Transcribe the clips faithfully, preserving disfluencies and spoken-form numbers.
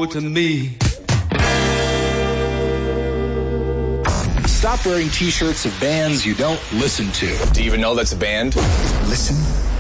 owe it to me. Stop wearing t-shirts of bands you don't listen to. Do you even know that's a band? Listen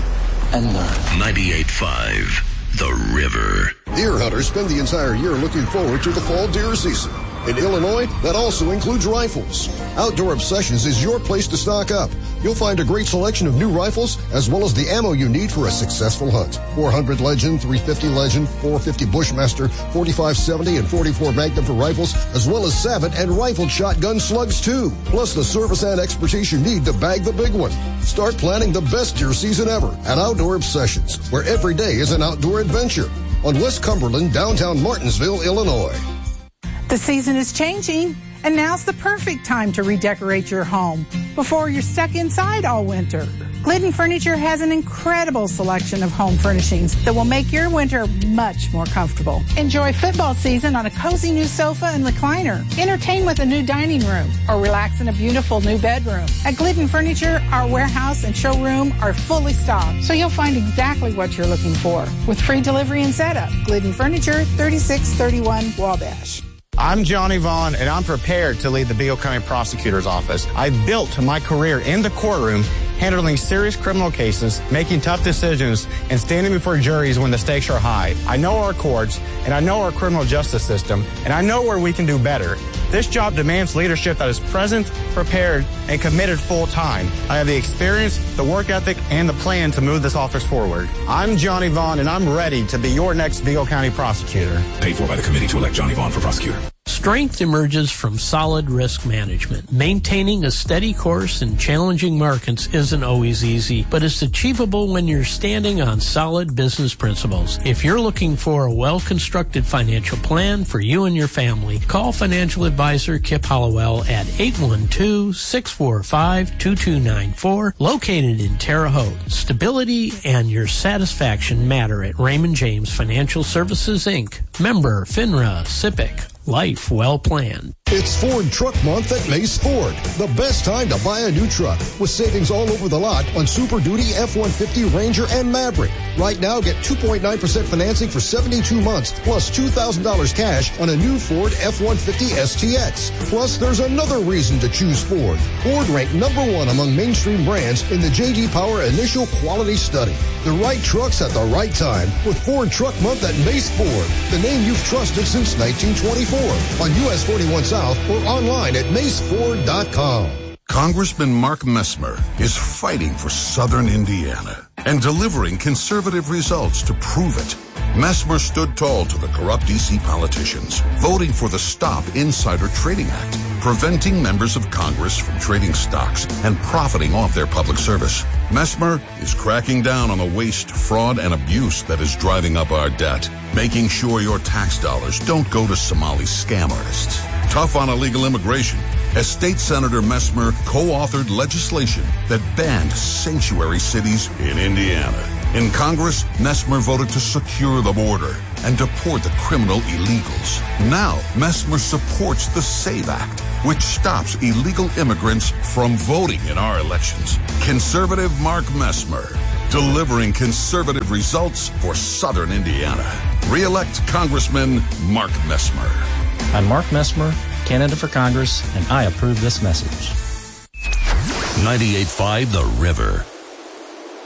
and learn. ninety-eight point five, The River. Deer hunters spend the entire year looking forward to the fall deer season. In Illinois, that also includes rifles. Outdoor Obsessions is your place to stock up. You'll find a great selection of new rifles, as well as the ammo you need for a successful hunt. four hundred Legend, three fifty Legend, four fifty Bushmaster, forty-five seventy, and forty-four Magnum for rifles, as well as Savage and rifled shotgun slugs, too. Plus the service and expertise you need to bag the big one. Start planning the best deer season ever at Outdoor Obsessions, where every day is an outdoor adventure. On West Cumberland, downtown Martinsville, Illinois. The season is changing, and now's the perfect time to redecorate your home before you're stuck inside all winter. Glidden Furniture has an incredible selection of home furnishings that will make your winter much more comfortable. Enjoy football season on a cozy new sofa and recliner. Entertain with a new dining room, or relax in a beautiful new bedroom. At Glidden Furniture, our warehouse and showroom are fully stocked, so you'll find exactly what you're looking for with free delivery and setup. Glidden Furniture, thirty-six thirty-one Wabash. I'm Johnny Vaughn, and I'm prepared to lead the Beale County Prosecutor's Office. I've built my career in the courtroom, handling serious criminal cases, making tough decisions, and standing before juries when the stakes are high. I know our courts, and I know our criminal justice system, and I know where we can do better. This job demands leadership that is present, prepared, and committed full-time. I have the experience, the work ethic, and the plan to move this office forward. I'm Johnny Vaughn, and I'm ready to be your next Beale County prosecutor. Paid for by the committee to elect Johnny Vaughn for prosecutor. Strength emerges from solid risk management. Maintaining a steady course in challenging markets isn't always easy, but it's achievable when you're standing on solid business principles. If you're looking for a well-constructed financial plan for you and your family, call financial advisor Kip Hollowell at eight one two, six four five, two two nine four, located in Terre Haute. Stability and your satisfaction matter at Raymond James Financial Services, Incorporated. Member FINRA, S I P C. Life well planned. It's Ford Truck Month at Mace Ford. The best time to buy a new truck, with savings all over the lot on Super Duty, F one fifty, Ranger, and Maverick. Right now, get two point nine percent financing for seventy-two months, plus two thousand dollars cash on a new Ford F one fifty S T X. Plus, there's another reason to choose Ford. Ford ranked number one among mainstream brands in the J D Power Initial Quality Study. The right trucks at the right time with Ford Truck Month at Mace Ford, the name you've trusted since nineteen twenty-four. On U S forty-one South or online at mace ford dot com. Congressman Mark Messmer is fighting for Southern Indiana and delivering conservative results to prove it. Messmer stood tall to the corrupt D C politicians, voting for the Stop Insider Trading Act, preventing members of Congress from trading stocks and profiting off their public service. Messmer is cracking down on the waste, fraud, and abuse that is driving up our debt, making sure your tax dollars don't go to Somali scam artists. Tough on illegal immigration, as State Senator Messmer co-authored legislation that banned sanctuary cities in Indiana. In Congress, Messmer voted to secure the border and deport the criminal illegals. Now, Messmer supports the SAVE Act, which stops illegal immigrants from voting in our elections. Conservative Mark Messmer, delivering conservative results for Southern Indiana. Re-elect Congressman Mark Messmer. I'm Mark Messmer, candidate for Congress, and I approve this message. ninety-eight point five The River.